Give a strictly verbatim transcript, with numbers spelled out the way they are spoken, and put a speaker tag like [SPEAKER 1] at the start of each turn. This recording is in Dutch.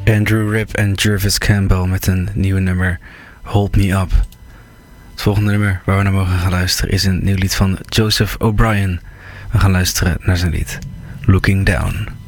[SPEAKER 1] Andrew Ripp en Jervis Campbell met een nieuwe nummer, Hold Me Up. Het volgende nummer waar we naar mogen gaan luisteren is een nieuw lied van Joseph O'Brien. We gaan luisteren naar zijn lied Looking Down.